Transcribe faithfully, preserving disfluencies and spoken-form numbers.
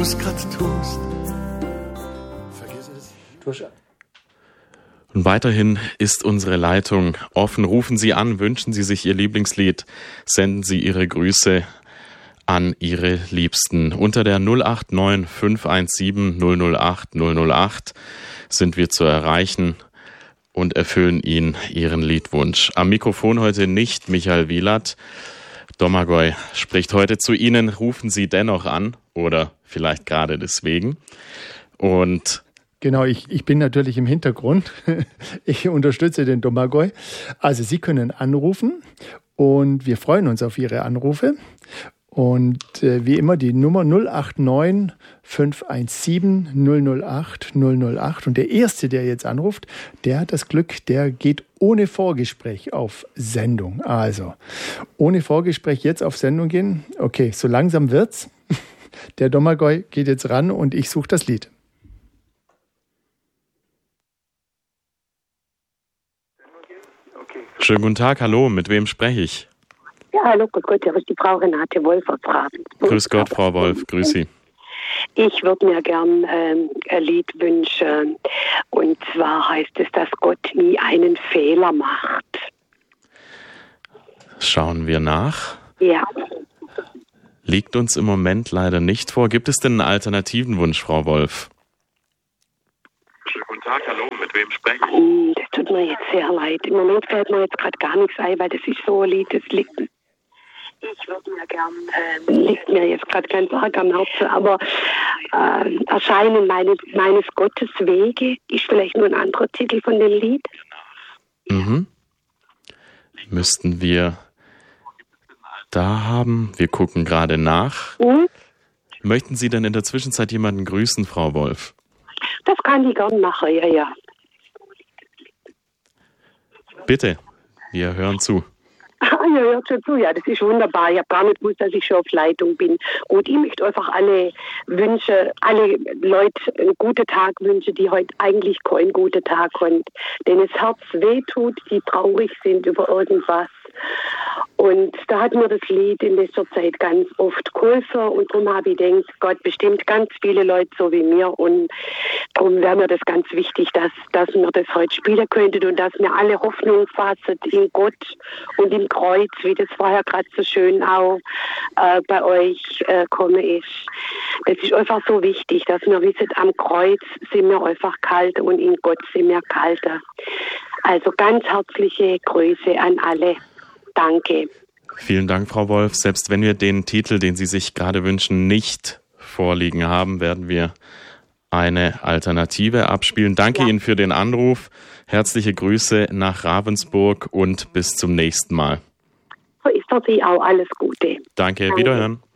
es gerade tust. Vergiss es. Du hast Und weiterhin ist unsere Leitung offen. Rufen Sie an, wünschen Sie sich Ihr Lieblingslied, senden Sie Ihre Grüße an Ihre Liebsten. Unter der null acht neun fünf eins sieben null null acht null null acht sind wir zu erreichen und erfüllen Ihnen Ihren Liedwunsch. Am Mikrofon heute nicht Michael Wielert. Domagoj spricht heute zu Ihnen. Rufen Sie dennoch an oder vielleicht gerade deswegen. Und Genau, ich, ich bin natürlich im Hintergrund. Ich unterstütze den Domagoj. Also Sie können anrufen und wir freuen uns auf Ihre Anrufe. Und äh, wie immer die Nummer null acht neun fünf eins sieben null null acht null null acht. Und der Erste, der jetzt anruft, der hat das Glück, der geht ohne Vorgespräch auf Sendung. Also, ohne Vorgespräch jetzt auf Sendung gehen. Okay, so langsam wird's. Der Domagoj geht jetzt ran und ich suche das Lied. schönen guten Tag, hallo, mit wem spreche ich? Ja, hallo, grüß Gott, hier ist die Frau Renate Wolf aus Ravensburg. Grüß Gott, Frau Wolf, grüß Sie. Ich würde mir gern ähm, ein Lied wünschen, und zwar heißt es, dass Gott nie einen Fehler macht. Schauen wir nach. Ja. Liegt uns im Moment leider nicht vor. Gibt es denn einen alternativen Wunsch, Frau Wolf? Schönen guten Tag, hallo, mit wem spreche ich? Das tut mir jetzt sehr leid. Im Moment fällt mir jetzt gerade gar nichts ein, weil das ist so ein Lied, das liegt... Ich würde mir gern, ähm, liegt mir jetzt gerade ganz arg am Herzen, aber äh, Erscheinen meine, meines Gottes Wege ist vielleicht nur ein anderer Titel von dem Lied. Mhm. Müssten wir da haben. Wir gucken gerade nach. Mhm. Möchten Sie denn in der Zwischenzeit jemanden grüßen, Frau Wolf? Das kann ich gern machen, ja, ja. Bitte, wir hören zu. Ah, ja, hört schon zu, ja, das ist wunderbar. Ich habe gar nicht gewusst, dass ich schon auf Leitung bin. Gut, ich möchte einfach alle Wünsche, alle Leute einen guten Tag wünschen, die heute eigentlich keinen guten Tag haben. Denen das Herz wehtut, die traurig sind über irgendwas. Und da hat mir das Lied in letzter Zeit ganz oft geholfen und darum habe ich gedacht, Gott bestimmt ganz viele Leute so wie mir und darum wäre mir das ganz wichtig, dass, dass wir das heute spielen könnten und dass wir alle Hoffnung fassen in Gott und im Kreuz, wie das vorher gerade so schön auch äh, bei euch äh, gekommen ist. Das ist einfach so wichtig, dass wir wissen, am Kreuz sind wir einfach kalt und in Gott sind wir kalter. Also ganz herzliche Grüße an alle. Danke. Vielen Dank, Frau Wolf. Selbst wenn wir den Titel, den Sie sich gerade wünschen, nicht vorliegen haben, werden wir eine Alternative abspielen. Danke ja. Ihnen für den Anruf. Herzliche Grüße nach Ravensburg und bis zum nächsten Mal. So ist für Sie auch alles Gute. Danke, Danke. Wiederhören.